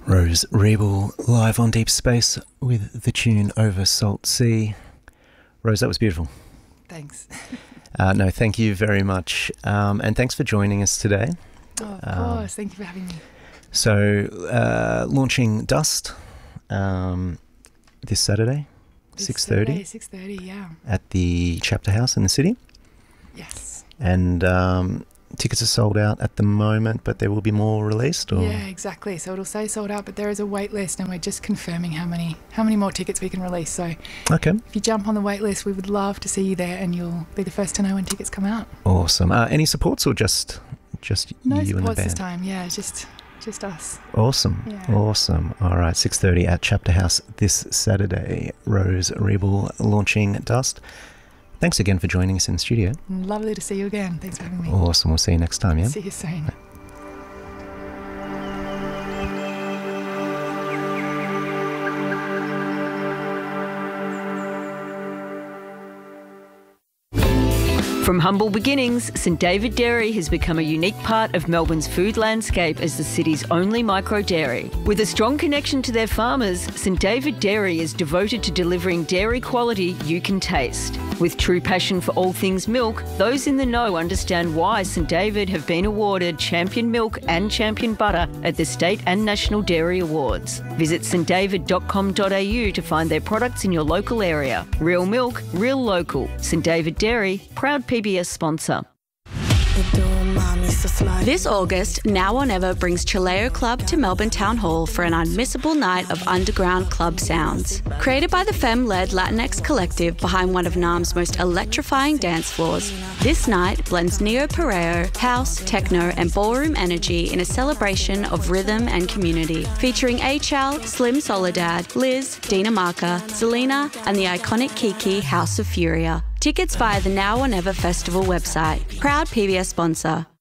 Rose Rebel live on Deep Space with the tune Over Salt Sea. Rose, that was beautiful. Thanks. No, thank you very much. And thanks for joining us today. Oh, of course. Thank you for having me. So, launching Dust this Saturday, 6:30. 6:30, yeah. At the Chapter House in the city. Yes. And tickets are sold out at the moment, but there will be more released? Or? Yeah, exactly. So it'll say sold out, but there is a wait list, and we're just confirming how many more tickets we can release. So okay, if you jump on the wait list, we would love to see you there, and you'll be the first to know when tickets come out. Awesome. Any supports or just no you and the band? supports this time. Yeah, just us. Awesome. Yeah. Awesome. All right, 6:30 at Chapter House this Saturday. Rose Rebel launching Dust. Thanks again for joining us in the studio. Lovely to see you again. Thanks for having me. Awesome. We'll see you next time, yeah? See you soon. From humble beginnings, St David Dairy has become a unique part of Melbourne's food landscape as the city's only micro dairy. With a strong connection to their farmers, St David Dairy is devoted to delivering dairy quality you can taste. With true passion for all things milk, those in the know understand why St David have been awarded Champion Milk and Champion Butter at the State and National Dairy Awards. Visit stdavid.com.au to find their products in your local area. Real milk, real local. St David Dairy, proud PBS sponsor. This August, Now or Never brings Chileo Club to Melbourne Town Hall for an unmissable night of underground club sounds. Created by the femme-led Latinx collective behind one of NAM's most electrifying dance floors, this night blends neo-perreo, house, techno and ballroom energy in a celebration of rhythm and community, featuring A-Chow, Slim Soledad, Liz, Dina Marca, Zelina and the iconic Kiki House of Furia. Tickets via the Now or Never Festival website. Proud PBS sponsor.